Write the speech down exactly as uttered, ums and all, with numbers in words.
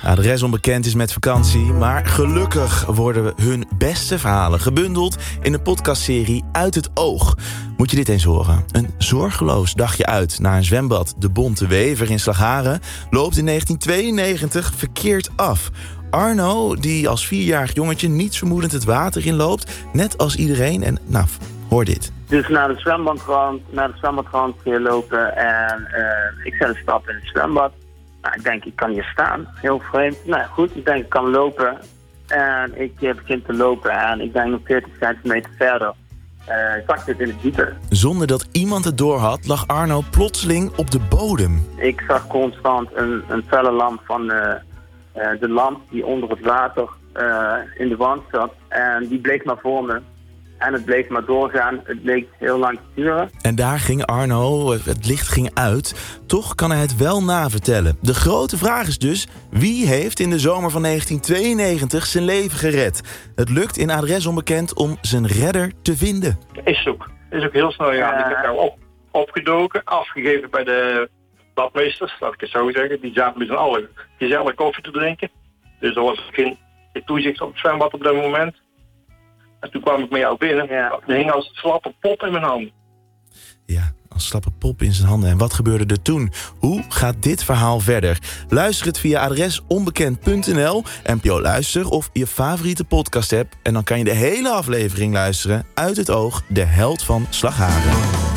Adres onbekend is met vakantie, maar gelukkig worden hun beste verhalen gebundeld in de podcastserie Uit het Oog. Moet je dit eens horen. Een zorgeloos dagje uit naar een zwembad, de Bonte Wever in Slagharen, loopt in negentien tweeënnegentig verkeerd af. Arno, die als vierjarig jongetje niets vermoedend het water inloopt, net als iedereen. En nou, hoor dit. Dus naar de zwembadrand, naar de zwembadrand lopen en uh, ik zet een stap in het zwembad. Nou, ik denk, ik kan hier staan. Heel vreemd. Nou goed, ik denk, ik kan lopen. En ik uh, begin te lopen en ik denk nog veertig centimeter verder. Uh, zak dit in het diepe. Zonder dat iemand het doorhad, lag Arno plotseling op de bodem. Ik zag constant een, een felle lamp van uh, uh, de lamp die onder het water uh, in de wand zat. En die bleef maar voor me. En het bleef maar doorgaan. Het bleek heel lang te duren. En daar ging Arno, het licht ging uit. Toch kan hij het wel navertellen. De grote vraag is dus, wie heeft in de zomer van negentien tweeënnegentig zijn leven gered? Het lukt in Adres onbekend om zijn redder te vinden. Is ook, is ook heel snel gegaan. Uh, ik heb jou op, opgedoken, afgegeven bij de badmeesters, laat ik het zo zeggen. Die zaten met z'n allen gezellig koffie te drinken. Dus er was geen toezicht op het zwembad op dat moment. En toen kwam ik met jou binnen. Ja. Er hing als slappe pop in mijn handen. Ja, als slappe pop in zijn handen. En wat gebeurde er toen? Hoe gaat dit verhaal verder? Luister het via adres onbekend punt n l, N P O Luister of je favoriete podcast app. En dan kan je de hele aflevering luisteren. Uit het Oog, de held van Slagharen.